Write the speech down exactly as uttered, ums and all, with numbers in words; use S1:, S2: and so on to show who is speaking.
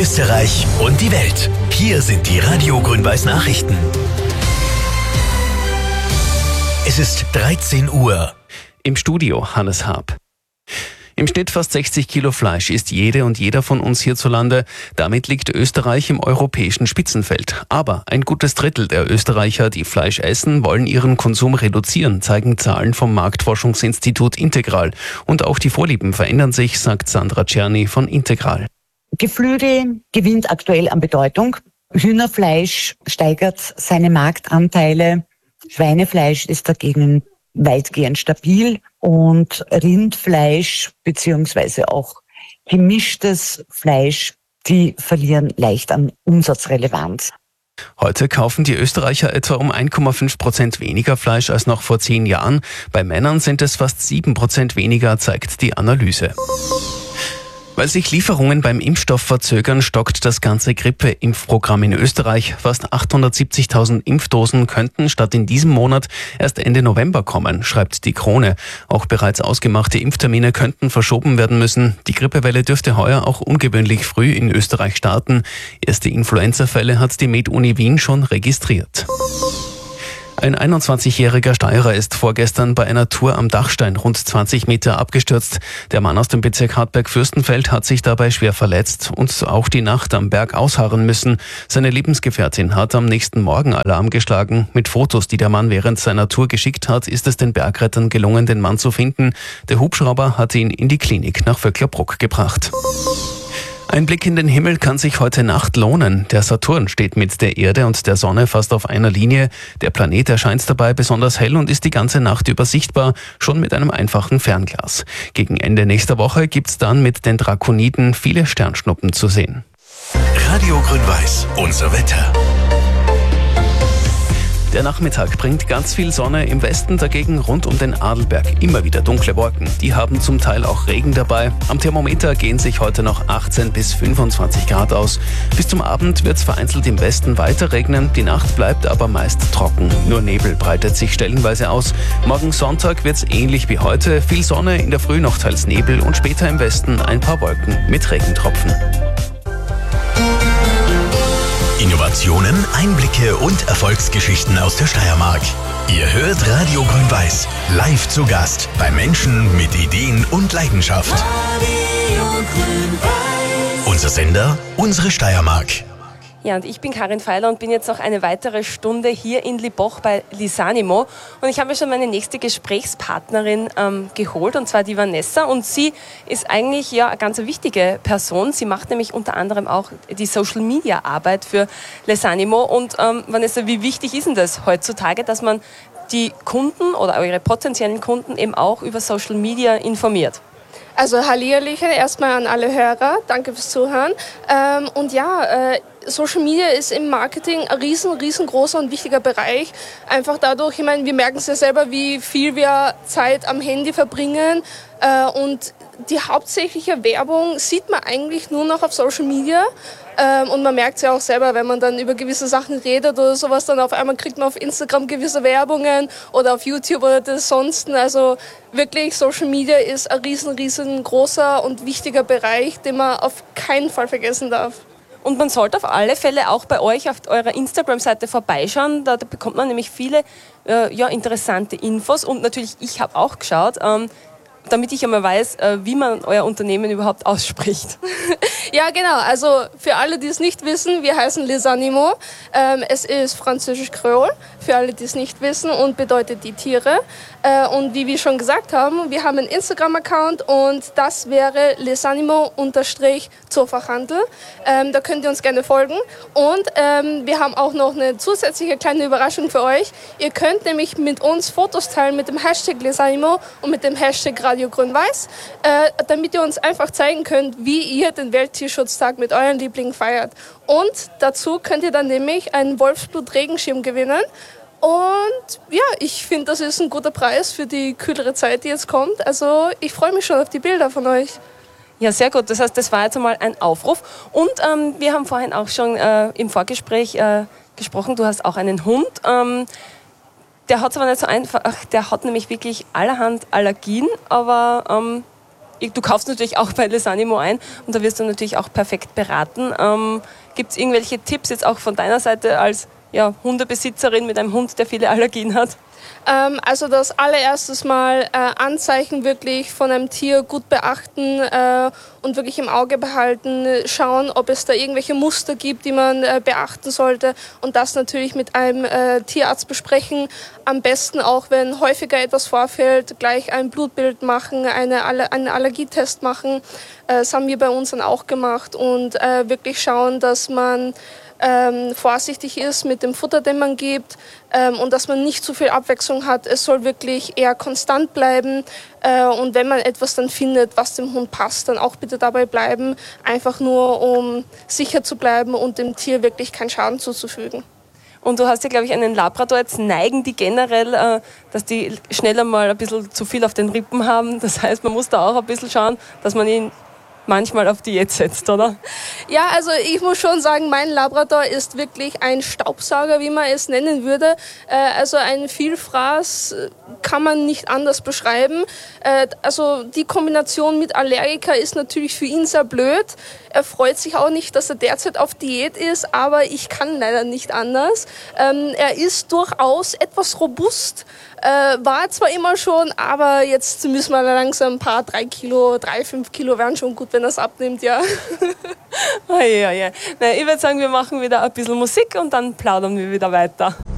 S1: Österreich und die Welt. Hier sind die Radio Grün-Weiß Nachrichten. Es ist dreizehn Uhr.
S2: Im Studio Hannes Haab. Im Schnitt fast sechzig Kilo Fleisch isst jede und jeder von uns hierzulande. Damit liegt Österreich im europäischen Spitzenfeld. Aber ein gutes Drittel der Österreicher, die Fleisch essen, wollen ihren Konsum reduzieren, zeigen Zahlen vom Marktforschungsinstitut Integral. Und auch die Vorlieben verändern sich, sagt Sandra Czerny von Integral.
S3: Geflügel gewinnt aktuell an Bedeutung. Hühnerfleisch steigert seine Marktanteile. Schweinefleisch ist dagegen weitgehend stabil und Rindfleisch beziehungsweise auch gemischtes Fleisch, die verlieren leicht an Umsatzrelevanz.
S2: Heute kaufen die Österreicher etwa um eins Komma fünf Prozent weniger Fleisch als noch vor zehn Jahren. Bei Männern sind es fast sieben Prozent weniger, zeigt die Analyse. Weil sich Lieferungen beim Impfstoff verzögern, stockt das ganze Grippe-Impfprogramm in Österreich. Fast achthundertsiebzigtausend Impfdosen könnten statt in diesem Monat erst Ende November kommen, schreibt die Krone. Auch bereits ausgemachte Impftermine könnten verschoben werden müssen. Die Grippewelle dürfte heuer auch ungewöhnlich früh in Österreich starten. Erste Influenza-Fälle hat die Med-Uni Wien schon registriert. Ein einundzwanzigjähriger Steirer ist vorgestern bei einer Tour am Dachstein rund zwanzig Meter abgestürzt. Der Mann aus dem Bezirk Hartberg-Fürstenfeld hat sich dabei schwer verletzt und auch die Nacht am Berg ausharren müssen. Seine Lebensgefährtin hat am nächsten Morgen Alarm geschlagen. Mit Fotos, die der Mann während seiner Tour geschickt hat, ist es den Bergrettern gelungen, den Mann zu finden. Der Hubschrauber hat ihn in die Klinik nach Vöcklerbruck gebracht. Ein Blick in den Himmel kann sich heute Nacht lohnen. Der Saturn steht mit der Erde und der Sonne fast auf einer Linie. Der Planet erscheint dabei besonders hell und ist die ganze Nacht über sichtbar, schon mit einem einfachen Fernglas. Gegen Ende nächster Woche gibt's dann mit den Drakoniden viele Sternschnuppen zu sehen.
S1: Radio Grün-Weiß, unser Wetter.
S2: Der Nachmittag bringt ganz viel Sonne, im Westen dagegen rund um den Adelberg immer wieder dunkle Wolken. Die haben zum Teil auch Regen dabei. Am Thermometer gehen sich heute noch achtzehn bis fünfundzwanzig Grad aus. Bis zum Abend wird es vereinzelt im Westen weiter regnen, die Nacht bleibt aber meist trocken. Nur Nebel breitet sich stellenweise aus. Morgen Sonntag wird es ähnlich wie heute. Viel Sonne, in der Früh noch teils Nebel und später im Westen ein paar Wolken mit Regentropfen.
S1: Innovationen, Einblicke und Erfolgsgeschichten aus der Steiermark. Ihr hört Radio Grün-Weiß, live zu Gast bei Menschen mit Ideen und Leidenschaft. Radio Grün-Weiß. Unser Sender, unsere Steiermark.
S4: Ja, und ich bin Karin Feiler und bin jetzt noch eine weitere Stunde hier in Liboch bei Lisanimo. Und ich habe mir schon meine nächste Gesprächspartnerin ähm, geholt, und zwar die Vanessa. Und sie ist eigentlich ja eine ganz wichtige Person. Sie macht nämlich unter anderem auch die Social-Media-Arbeit für Lisanimo. Und ähm, Vanessa, wie wichtig ist denn das heutzutage, dass man die Kunden oder eure potenziellen Kunden eben auch über Social Media informiert?
S5: Also Hallihallöchen erstmal an alle Hörer, danke fürs Zuhören. Ähm, und ja, äh, Social Media ist im Marketing ein riesen, riesengroßer und wichtiger Bereich. Einfach dadurch, ich meine, wir merken es ja selber, wie viel wir Zeit am Handy verbringen. Äh, und die hauptsächliche Werbung sieht man eigentlich nur noch auf Social Media. Ähm, und man merkt es ja auch selber, wenn man dann über gewisse Sachen redet oder sowas, dann auf einmal kriegt man auf Instagram gewisse Werbungen oder auf YouTube oder das sonst. Also wirklich, Social Media ist ein riesen, riesengroßer und wichtiger Bereich, den man auf keinen Fall vergessen darf.
S4: Und man sollte auf alle Fälle auch bei euch auf eurer Instagram-Seite vorbeischauen. Da bekommt man nämlich viele äh, ja, interessante Infos. Und natürlich, ich habe auch geschaut, ähm, damit ich einmal weiß, äh, wie man euer Unternehmen überhaupt ausspricht.
S5: Ja, genau. Also für alle, die es nicht wissen, wir heißen Lisanimo. Ähm, es ist französisch Kreol, für alle, die es nicht wissen, und bedeutet die Tiere. Äh, und wie wir schon gesagt haben, wir haben einen Instagram-Account und das wäre lisanimo-zoofachhandel. Ähm, da könnt ihr uns gerne folgen. Und ähm, wir haben auch noch eine zusätzliche kleine Überraschung für euch. Ihr könnt nämlich mit uns Fotos teilen mit dem Hashtag Lisanimo und mit dem Hashtag Radio Grün-Weiß, äh, damit ihr uns einfach zeigen könnt, wie ihr den Welttierschutztag mit euren Lieblingen feiert. Und dazu könnt ihr dann nämlich einen Wolfsblut-Regenschirm gewinnen. Und ja, ich finde, das ist ein guter Preis für die kühlere Zeit, die jetzt kommt. Also ich freue mich schon auf die Bilder von euch.
S4: Ja, sehr gut. Das heißt, das war jetzt einmal ein Aufruf. Und ähm, wir haben vorhin auch schon äh, im Vorgespräch äh, gesprochen, du hast auch einen Hund. Ähm, der hat es aber nicht so einfach, der hat nämlich wirklich allerhand Allergien, aber ähm, du kaufst natürlich auch bei Lesanimo ein und da wirst du natürlich auch perfekt beraten. Ähm, Gibt es irgendwelche Tipps jetzt auch von deiner Seite als ja, Hundebesitzerin mit einem Hund, der viele Allergien hat?
S5: Ähm, also das allererstes Mal äh, Anzeichen wirklich von einem Tier gut beachten äh, und wirklich im Auge behalten, schauen, ob es da irgendwelche Muster gibt, die man äh, beachten sollte und das natürlich mit einem äh, Tierarzt besprechen. Am besten auch, wenn häufiger etwas vorfällt, gleich ein Blutbild machen, eine, einen Allergietest machen. Äh, das haben wir bei uns dann auch gemacht und äh, wirklich schauen, dass man Ähm, vorsichtig ist mit dem Futter, den man gibt ähm, und dass man nicht zu viel Abwechslung hat. Es soll wirklich eher konstant bleiben äh, und wenn man etwas dann findet, was dem Hund passt, dann auch bitte dabei bleiben, einfach nur um sicher zu bleiben und dem Tier wirklich keinen Schaden zuzufügen.
S4: Und du hast ja, glaube ich, einen Labrador. Jetzt neigen die generell, äh, dass die schneller mal ein bisschen zu viel auf den Rippen haben. Das heißt, man muss da auch ein bisschen schauen, dass man ihn manchmal auf Diät setzt, oder?
S5: Ja, also ich muss schon sagen, mein Labrador ist wirklich ein Staubsauger, wie man es nennen würde. Äh, also ein Vielfraß kann man nicht anders beschreiben. Äh, also die Kombination mit Allergiker ist natürlich für ihn sehr blöd. Er freut sich auch nicht, dass er derzeit auf Diät ist, aber ich kann leider nicht anders. Ähm, er ist durchaus etwas robust. Äh, war zwar immer schon, aber jetzt müssen wir langsam ein paar, drei Kilo, drei, fünf Kilo wären schon gut, wenn er es abnimmt, ja.
S4: Oh, ja, ja. Na, ich würde sagen, wir machen wieder ein bisschen Musik und dann plaudern wir wieder weiter.